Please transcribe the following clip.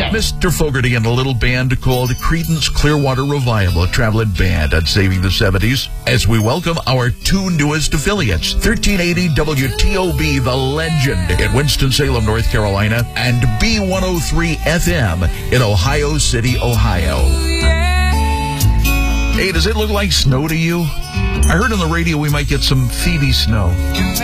Mr. Fogarty and a little band called Creedence Clearwater Revival, a traveling band on Saving the 70s, as we welcome our two newest affiliates, 1380 WTOB The Legend in Winston-Salem, North Carolina, and B103 FM in Ohio City, Ohio. Hey, does it look like snow to you? I heard on the radio we might get some Phoebe snow.